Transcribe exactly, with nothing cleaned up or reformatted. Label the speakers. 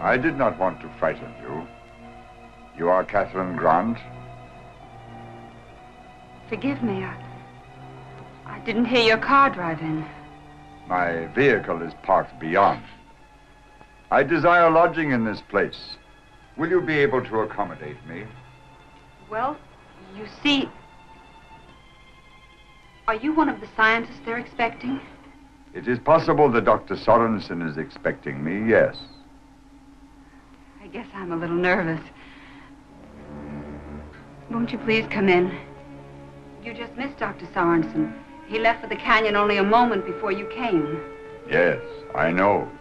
Speaker 1: I did not want to frighten you. You are Catherine Grant?
Speaker 2: Forgive me. I, I didn't hear your car drive in.
Speaker 1: My vehicle is parked beyond. I desire lodging in this place. Will you be able to accommodate me?
Speaker 2: Well, you see... Are you one of the scientists they're expecting?
Speaker 1: It is possible that Doctor Sorensen is expecting me, yes.
Speaker 2: I guess I'm a little nervous. Won't you please come in? You just missed Doctor Sorensen. He left for the canyon only a moment before you came.
Speaker 1: Yes, I know.